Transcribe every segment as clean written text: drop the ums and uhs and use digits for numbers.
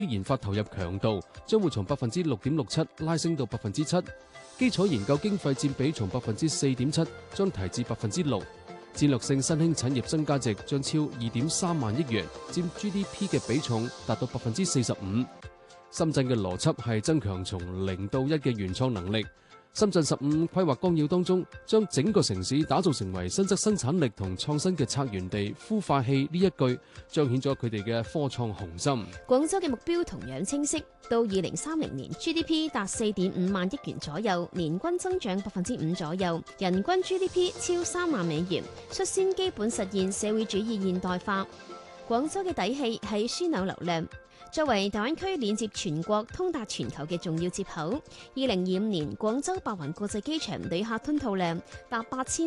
研發投入強度將會從 6.67% 拉升到 7%， 基礎研究經費佔比從 4.7% 將提至 6%。戰略性新興產業新價值將超 2.3 萬億元，佔 GDP 嘅比重達到 45%。深圳嘅邏輯係增強從0到1嘅原創能力。深圳15規劃綱要當中，將整個城市打造成為新質生產力同創新嘅策源地、孵化器，呢一句彰顯咗佢哋嘅科創雄心。 廣州嘅目標同樣清晰，到2030年 GDP 達 4.5 萬億元左右，年均增長 5% 左右，人均 GDP 超3萬美元，率先基本實現社會主義現代化。廣州嘅底氣係樞紐流量。作為大灣區連接全國、通達全球嘅重要接口，2025年廣州白雲國際機場旅客吞吐量達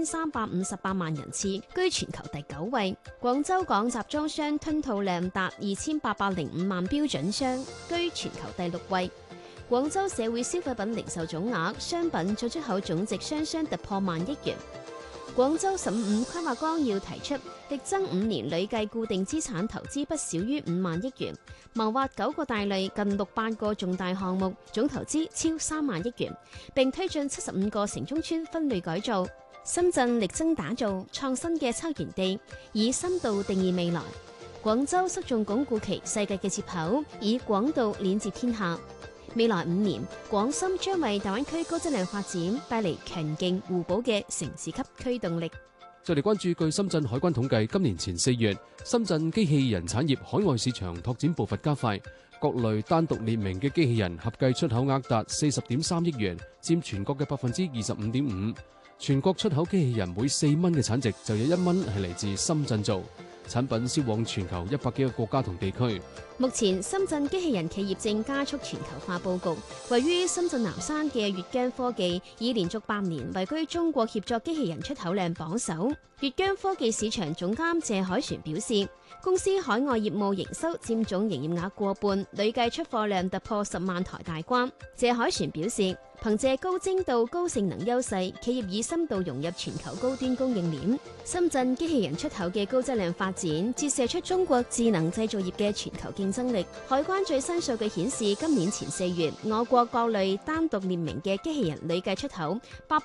8358萬人次，居全球第9位；廣州港集裝箱吞吐量達2805萬標準箱，居全球第6位。廣州社會消費品零售總額、商品進出口總值雙雙突破萬億元。廣州15規劃綱要提出，力爭5年累計固定資產投資不少於5萬億元，謀劃9個大類近600個重大項目，總投資超3萬億元，並推進75個城中村分類改造。深圳力爭打造創新嘅策源地，以深度定義未來。廣州側重鞏固其世界嘅接口，以廣度連接天下。未來5年，廣深將為大灣區高質量發展帶嚟強勁互補嘅城市級驅動力。 再嚟關注，據深圳海關統計，今年前4月，深圳機器人產業海外市場拓展步伐加快，各類單獨列明嘅機器人合計出口額達40.3億元，佔全國嘅 25.5%。全國出口機器人每4蚊嘅產值就有1蚊係嚟自深圳做。產品銷往全球100幾個國家同地區。 目前深圳機器人企業正加速全球化佈局，位於深圳南山嘅粵江科技已連續8年位居中國協作機器人出口量榜首。粵江科技市場總監謝海旋表示，公司海外業務營收佔總營業額過半，累計出貨量突破10萬台大關。謝海旋表示，憑借高精度、高性能優勢，企業已深度融入全球高端供應鏈。深圳機器人出口嘅高質量發展，折射出中國智能製造業嘅全球競爭力。海關最新數據顯示，今年前4月，我國各類單獨列明嘅機器人累計出口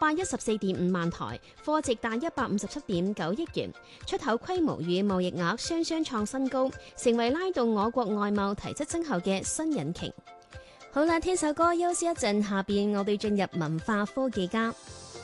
814.5萬台，貨值達157.9億元，出口規模與貿易額雙雙創新高，成為拉動我國外貿提質增效嘅新引擎。好啦，聽首歌休息一陣，下邊我哋進入文化科技家。